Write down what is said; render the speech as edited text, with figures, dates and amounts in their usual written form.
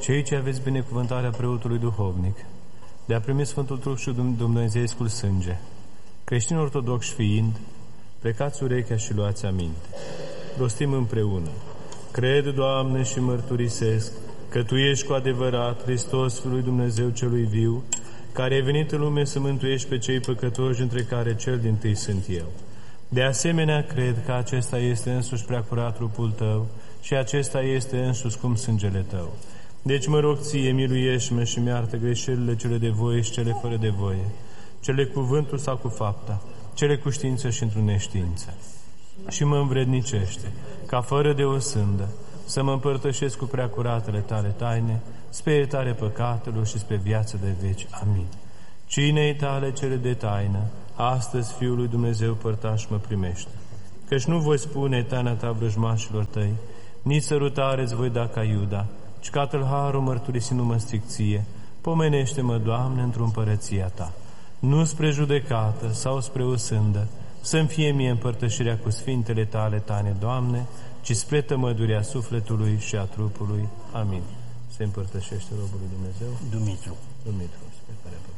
Cei ce aveți binecuvântarea preotului duhovnic, de a primi Sfântul Trup și Dumnezeescul sânge, creștini ortodoxi fiind, plecați urechea și luați aminte. Rostim împreună. Cred, Doamne, și mărturisesc că Tu ești cu adevărat Hristos, Fiul lui Dumnezeu celui viu, care ai venit în lume să mântuiești pe cei păcătoși, între care cel dintâi sunt eu. De asemenea, cred că acesta este însuși preacurat trupul Tău și acesta este însuși cum sângele Tău. Deci mă rog Ție, miluiește-mă și mi-artă greșelile cele de voie și cele fără de voie, cele cu cuvântul sau cu fapta, cele cu știință și într-o neștiință. Și mă învrednicește, ca fără de o sândă, să mă împărtășesc cu preacuratele Tale taine, spre iertare păcatelor și spre viață de veci. Amin. Cinei Tale cele de taină, astăzi Fiul lui Dumnezeu părtaș mă primește, căci nu voi spune taina Ta vrăjmașilor Tăi, nici sărutare îți voi da ca Iuda, ci ca tâlharul mărturisindu-mă strict Ție, pomenește-mă, Doamne, într-o împărăția Ta, nu spre judecată sau spre o sândă, să-mi fie mie împărtășirea cu sfintele Tale taine, Doamne, ci spre tămăduria sufletului și a trupului. Amin. Se împărtășește robul lui Dumnezeu. Dumitru. Dumitru, spre care